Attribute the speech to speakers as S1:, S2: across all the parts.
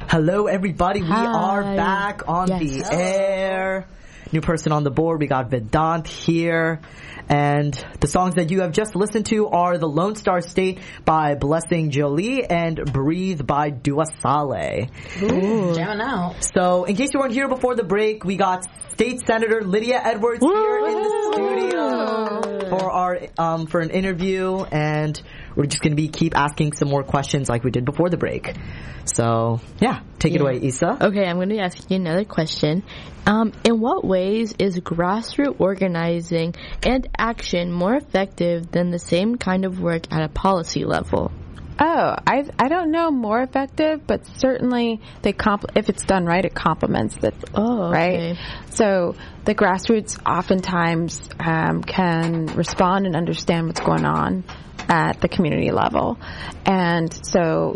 S1: Hello, everybody. We are back on the air. New person on the board. We got Vedant here. And the songs that you have just listened to are The Lone Star State by Blessing Jolie and Breathe by Dua Saleh.
S2: Ooh, jamming out.
S1: So, in case you weren't here before the break, we got State Senator Lydia Edwards here in the studio for our for an interview, and we're just going to keep asking some more questions like we did before the break. So, take it away, Isa.
S3: Okay, I'm going to ask you another question. In what ways is grassroots organizing and action more effective than the same kind of work at a policy level?
S4: Oh, I don't know more effective, but certainly if it's done right, it complements it.
S3: Oh, okay.
S4: Right? So the grassroots oftentimes can respond and understand what's going on at the community level. And so,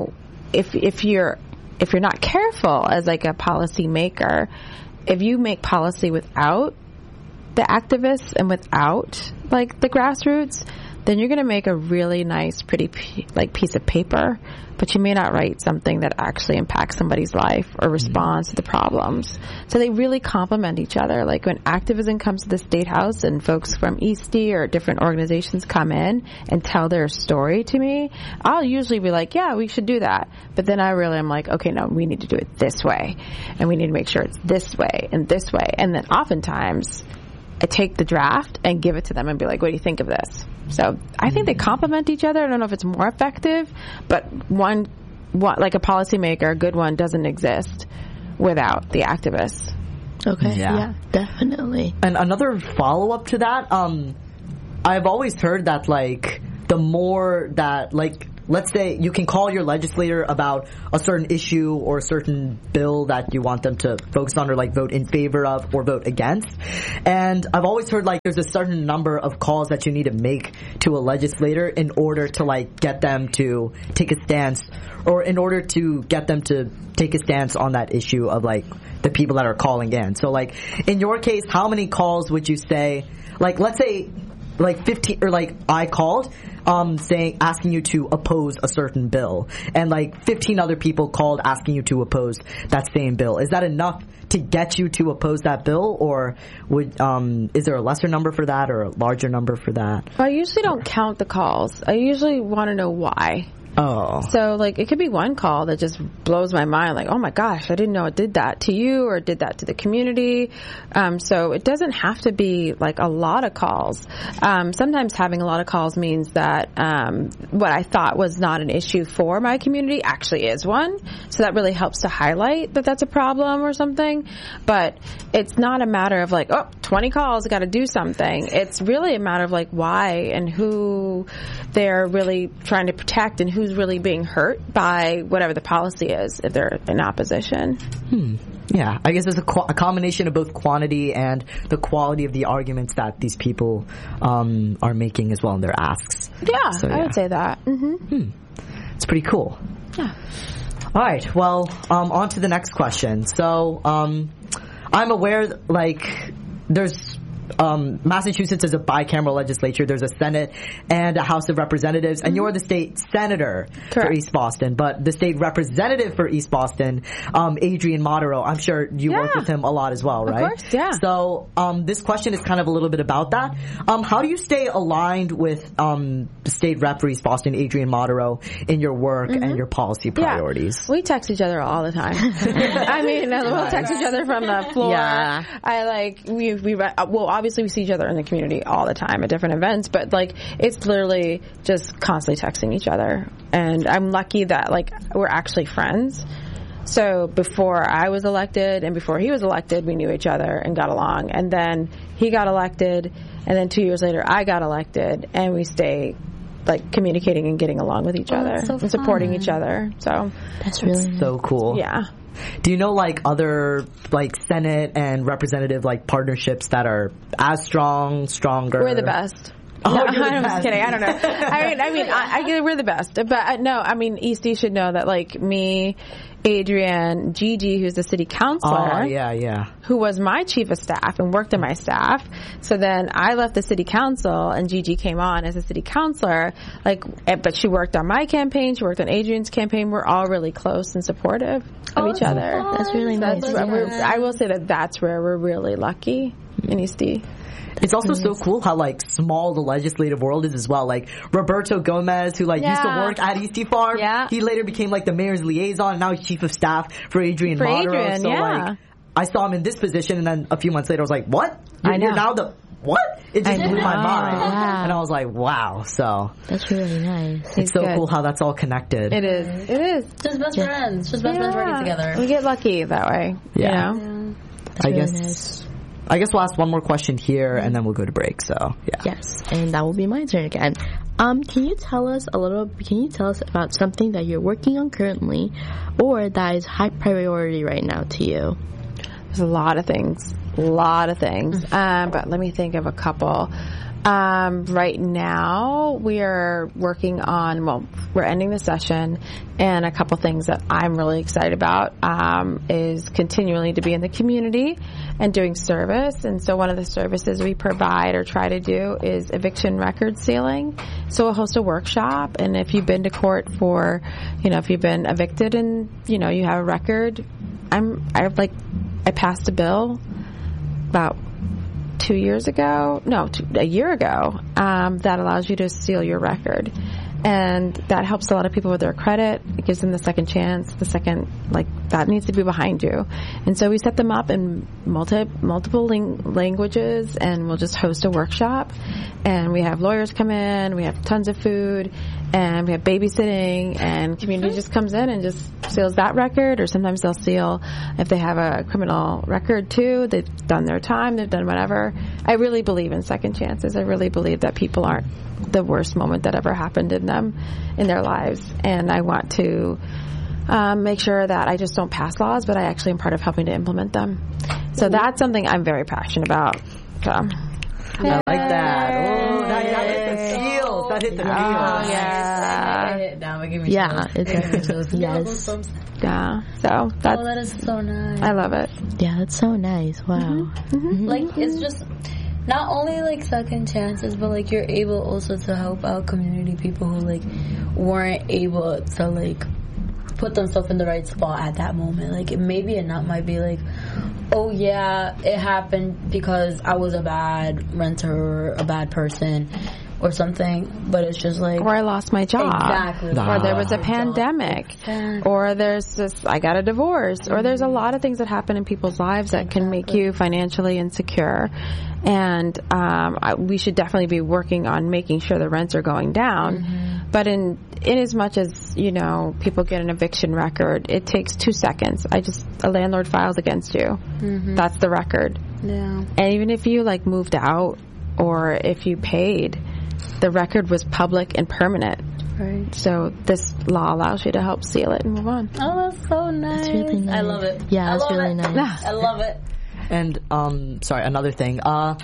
S4: if you're not careful as like a policy maker, if you make policy without the activists and without like the grassroots, then you're going to make a really nice, pretty piece of paper, but you may not write something that actually impacts somebody's life or responds to the problems. So they really complement each other. Like when activism comes to the State House and folks from Eastie or different organizations come in and tell their story to me, I'll usually be like, yeah, we should do that. But then I'm like, okay, no, we need to do it this way. And we need to make sure it's this way and this way. And then oftentimes I take the draft and give it to them and be like, what do you think of this? So I think they complement each other. I don't know if it's more effective, but one like a policymaker, a good one, doesn't exist without the activists.
S3: Okay, yeah, definitely.
S1: And another follow-up to that, I've always heard that, like, the more that, like, let's say you can call your legislator about a certain issue or a certain bill that you want them to focus on or like vote in favor of or vote against. And I've always heard like there's a certain number of calls that you need to make to a legislator in order to like get them to take a stance or in order to get them to take a stance on that issue of like the people that are calling in. So like in your case, how many calls would you say, like let's say like 15 or like I called asking you to oppose a certain bill and like 15 other people called asking you to oppose that same bill. Is that enough to get you to oppose that bill, or would is there a lesser number for that or a larger number for that?
S4: I usually don't count the calls. I usually want to know why.
S1: Oh.
S4: So, like, it could be one call that just blows my mind, like, oh my gosh, I didn't know it did that to you or did that to the community. So it doesn't have to be, like, a lot of calls. Sometimes having a lot of calls means that what I thought was not an issue for my community actually is one. So that really helps to highlight that that's a problem or something. But it's not a matter of, like, 20 calls, I got to do something. It's really a matter of, like, why and who they're really trying to protect and who's really being hurt by whatever the policy is if they're in opposition.
S1: Yeah, I guess it's a combination of both quantity and the quality of the arguments that these people are making as well in their asks.
S4: Yeah,
S1: so,
S4: I would say that.
S1: It's pretty cool.
S4: Yeah.
S1: All right, well, on to the next question. So, I'm aware, like, there's Massachusetts is a bicameral legislature. There's a Senate and a House of Representatives, and you're the state senator for East Boston. But the state representative for East Boston, Adrian Modero, I'm sure you work with him a lot as well, right?
S4: Of course, yeah.
S1: So this question is kind of a little bit about that. How do you stay aligned with the state rep for East Boston, Adrian Modero, in your work and your policy priorities?
S4: We text each other all the time. I mean, we'll text each other from the floor.
S3: Yeah.
S4: Obviously we see each other in the community all the time at different events, but like it's literally just constantly texting each other. And I'm lucky that like we're actually friends. So before I was elected and before he was elected, we knew each other and got along. And then he got elected, and then 2 years later I got elected, and we stay like communicating and getting along with each other and supporting each other. So
S3: that's really
S1: so cool.
S4: Yeah.
S1: Do you know like other like Senate and representative like partnerships that are as stronger?
S4: We're the best.
S1: Oh,
S4: No,
S1: you're the
S4: I'm just
S1: best.
S4: kidding. I don't know. I get we're the best, but no. I mean, Eastie should know that, like me, Adrienne, Gigi, who's the city councilor,
S1: Oh, yeah.
S4: who was my chief of staff and worked in my staff. So then I left the city council, and Gigi came on as a city councilor. But she worked on my campaign. She worked on Adrienne's campaign. We're all really close and supportive of each other.
S3: That's really nice.
S4: I will say that's where we're really lucky in Eastie.
S1: It's also so cool how like small the legislative world is as well. Like Roberto Gomez, who like used to work at Eastie Farm, he later became like the mayor's liaison. And now he's chief of staff for Adrienne Monroe. So like I saw him in this position, and then a few months later, I was like, "What? You're now the what?" It just blew my mind, and I was like, "Wow!" So
S3: that's really nice.
S1: It's so cool how that's all connected.
S4: It is.
S2: Just best friends. Just best friends working together.
S4: We get lucky that way.
S1: Yeah.
S4: You know?
S3: That's really nice.
S1: I guess we'll ask one more question here, and then we'll go to break. So, yeah.
S3: Yes, and that will be my turn again. Can you tell us about something that you're working on currently, or that is high priority right now to you?
S4: There's a lot of things. But let me think of a couple. Right now, we are working on, we're ending the session, and a couple things that I'm really excited about is continually to be in the community and doing service. And so one of the services we provide or try to do is eviction record sealing. So we'll host a workshop, and if you've been to court for, if you've been evicted and, you have a record, I passed a bill about a year ago, that allows you to seal your record. And that helps a lot of people with their credit. It gives them the second chance, that needs to be behind you. And so we set them up in multiple languages, and we'll just host a workshop. And we have lawyers come in, we have tons of food, and we have babysitting, and community just comes in and just seals that record, or sometimes they'll seal if they have a criminal record too. They've done their time, they've done whatever. I really believe in second chances. I really believe that people aren't the worst moment that ever happened in their lives. And I want to make sure that I just don't pass laws, but I actually am part of helping to implement them. So that's something I'm very passionate about. So.
S1: I like that. Oh, that hit the feels. That hit the feels.
S4: Oh, yeah.
S2: Now give me
S3: it's yes.
S4: Yeah. So
S2: that is so nice.
S4: I love it.
S3: Yeah, that's so nice. Wow.
S2: Like, it's just not only like second chances, but like you're able also to help out community people who like weren't able to like put themselves in the right spot at that moment. Like maybe it might be like, oh yeah, it happened because I was a bad renter or a bad person or something, but it's just like,
S4: or I lost my job,
S2: exactly,
S4: or there was a pandemic, or I got a divorce, or there's a lot of things that happen in people's lives that can make you financially insecure, and we should definitely be working on making sure the rents are going down. But in as much as people get an eviction record, it takes 2 seconds. A landlord files against you. That's the record.
S2: Yeah.
S4: And even if you moved out or if you paid, the record was public and permanent.
S2: Right.
S4: So this law allows you to help seal it and move on.
S2: Oh, that's so nice.
S3: That's really nice.
S2: I love it.
S3: Yeah, that's really nice.
S2: I love it.
S1: And sorry, another thing.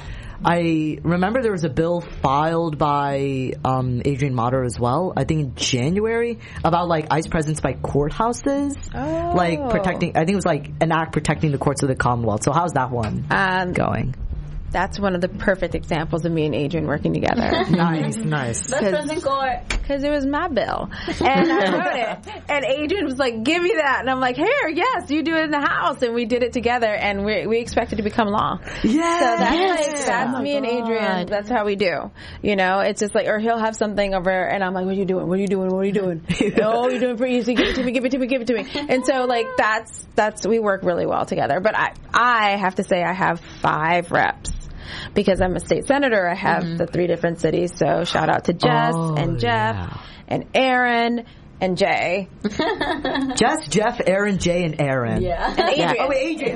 S1: I remember there was a bill filed by Adrienne Monroe as well, I think in January, about ICE presence by courthouses.
S4: Oh.
S1: Protecting, I think it was an act protecting the courts of the Commonwealth. So how's that one going?
S4: That's one of the perfect examples of me and Adrienne working together.
S1: Nice.
S2: Best friends in court.
S4: Because it was my bill. And I wrote it. And Adrienne was like, give me that. And I'm like, here, yes, you do it in the house. And we did it together. And we expect it to become law.
S1: Yes.
S4: So that's me and Adrienne. That's how we do. It's just or he'll have something over and I'm like, what are you doing? What are you doing? What are you doing? Oh, you're doing pretty easy. Give it to me, give it to me, give it to me. And so that's, we work really well together. But I have to say I have 5 reps. Because I'm a state senator, I have the 3 different cities. So shout out to Jess and Jeff and Aaron and Jay.
S1: Jess, Jeff, Aaron, Jay, and Aaron.
S2: Yeah.
S4: And Adrienne.
S1: Oh, wait, Adrienne.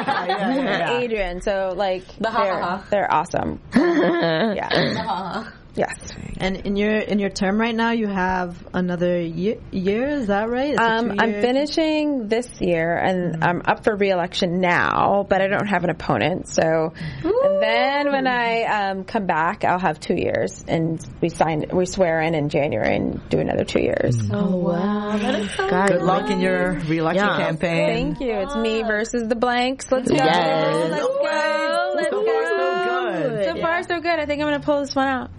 S1: Yeah.
S4: Adrienne. So
S2: the
S4: they're awesome. Yeah. Yes.
S5: And in your term right now, you have another year. Is that right? It's a 2-year
S4: I'm finishing this year, and I'm up for re-election now, but I don't have an opponent. So, and then when I come back, I'll have 2 years, and we swear in January and do another 2 years.
S3: Oh, wow.
S1: Good luck in your re-election campaign.
S4: Thank you. It's me versus the blanks. Let's go.
S3: Yes.
S4: Let's go. Let's go. So far, so good. I think I'm going to pull this one out.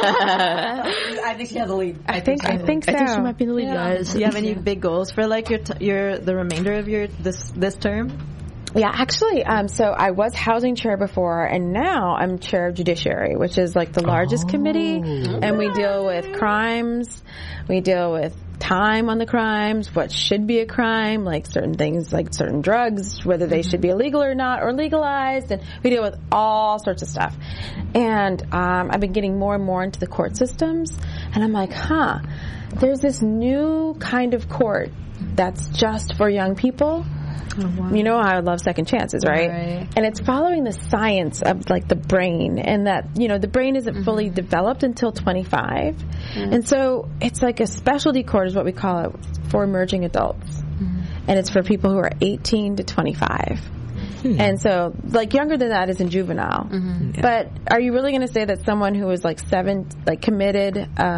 S1: I think she has a lead.
S4: I think so.
S3: I think she might be the lead, guys.
S5: Do you have any big goals for like the remainder of this term?
S4: Yeah, actually, so I was housing chair before, and now I'm chair of judiciary, which is like the largest committee, and we deal with crimes, we deal with time on the crimes, what should be a crime, like certain things, like certain drugs, whether they should be illegal or not, or legalized, and we deal with all sorts of stuff. And I've been getting more and more into the court systems, and I'm like, there's this new kind of court that's just for young people. Oh, wow. You know I love second chances, right? And it's following the science of like the brain, and that, you know, the brain isn't fully developed until 25. And so it's like a specialty court is what we call it, for emerging adults. And it's for people who are 18 to 25. And so, like, younger than that is in juvenile. But are you really going to say that someone who was like committed,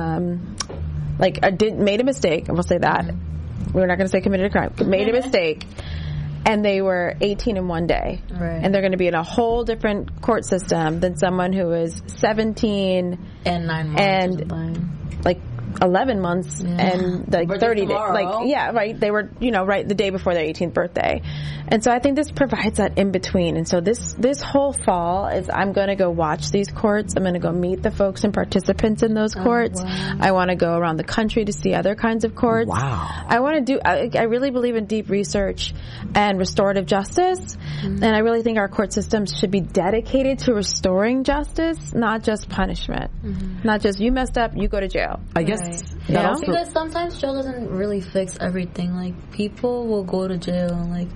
S4: made a mistake, and we'll say that, we're not going to say committed a crime, made a mistake, and they were 18 in one day, and they're going to be in a whole different court system than someone who is 17
S2: and 9 months
S4: and like 11 months and like 30 days. Like, yeah, right. They were, you know, right the day before their 18th birthday. And so I think this provides that in between. And so this whole fall is I'm going to go watch these courts. I'm going to go meet the folks and participants in those courts. Wow. I want to go around the country to see other kinds of courts.
S1: Wow.
S4: I want to do, I really believe in deep research and restorative justice. And I really think our court systems should be dedicated to restoring justice, not just punishment. Not just you messed up, you go to jail.
S1: I guess
S2: because sometimes jail doesn't really fix everything. Like, people will go to jail and, like,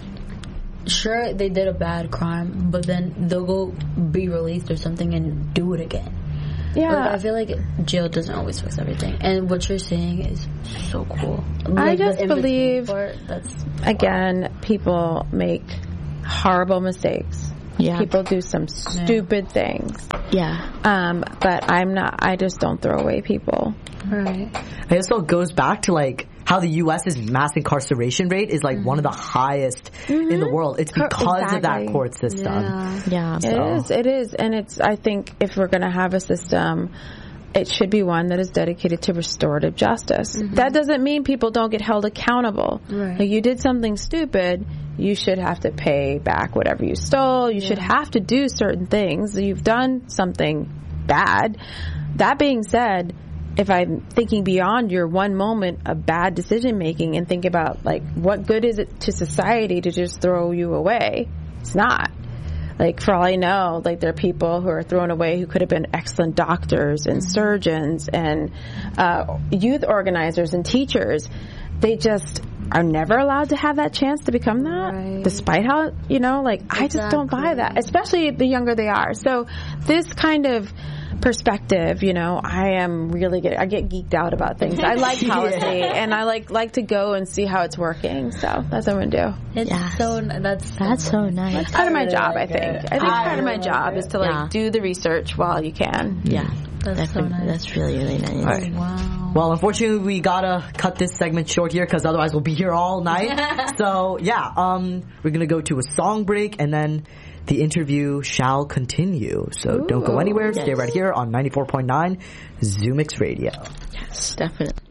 S2: sure, they did a bad crime, but then they'll go be released or something and do it again. Yeah. Like, I feel like jail doesn't always fix everything. And what you're saying is so cool. Like,
S4: I just believe, again, people make horrible mistakes. Yeah. People do some stupid things.
S3: Yeah.
S4: But I just don't throw away people.
S2: Right.
S1: I guess it goes back to, like, how the U.S.'s mass incarceration rate is, like, one of the highest in the world. It's because of that court system.
S3: Yeah.
S1: So.
S4: It is. And I think if we're going to have a system, it should be one that is dedicated to restorative justice. That doesn't mean people don't get held accountable. Right. Like, you did something stupid, you should have to pay back whatever you stole. You should have to do certain things. You've done something bad. That being said, if I'm thinking beyond your one moment of bad decision making and think about, like, what good is it to society to just throw you away? It's not. Like, for all I know, like, there are people who are thrown away who could have been excellent doctors and surgeons and youth organizers and teachers. They just are never allowed to have that chance to become that, despite how, you know, like, I just don't buy that, especially the younger they are. So this kind of perspective, you know, I get geeked out about things. I like policy and I like to go and see how it's working. So that's what I'm going to do.
S2: That's so nice.
S4: That's part of my job, I think. I think part of my job is to, like, do the research while you can.
S3: Yeah.
S2: That's so nice.
S3: That's really, really nice.
S1: Right.
S2: Wow.
S1: Well, unfortunately, we gotta cut this segment short here because otherwise we'll be here all night. So, yeah, we're gonna go to a song break and then the interview shall continue. So don't go anywhere. Stay right here on 94.9 ZooMix Radio.
S3: Yes, definitely.